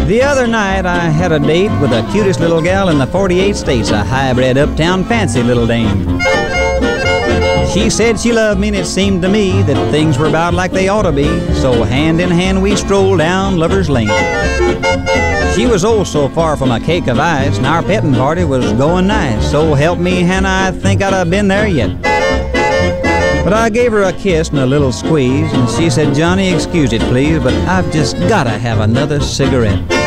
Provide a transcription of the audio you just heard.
The other night I had a date with the cutest little gal in the 48 states, a hybrid uptown fancy little dame. She said she loved me, and it seemed to me that things were about like they ought to be, so hand in hand we strolled down Lover's Lane. She was oh so far from a cake of ice, and our petting party was going nice. So help me, Hannah, I think I'd have been there yet. But I gave her a kiss and a little squeeze, and she said, Johnny, excuse it please, but I've just gotta have another cigarette.